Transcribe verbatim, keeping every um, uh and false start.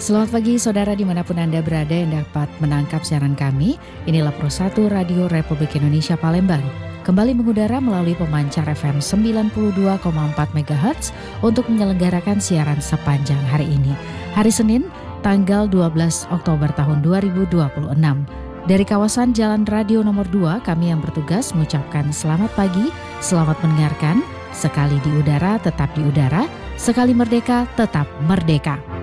Selamat pagi saudara dimanapun Anda berada yang dapat menangkap siaran kami. Inilah Pro satu Radio Republik Indonesia Palembang. Kembali mengudara melalui pemancar F M sembilan puluh dua koma empat megahertz untuk menyelenggarakan siaran sepanjang hari ini. Hari Senin, tanggal dua belas Oktober tahun dua ribu dua puluh enam. Dari kawasan Jalan Radio nomor dua, kami yang bertugas mengucapkan selamat pagi, selamat mendengarkan. Sekali di udara, tetap di udara. Sekali merdeka, tetap merdeka.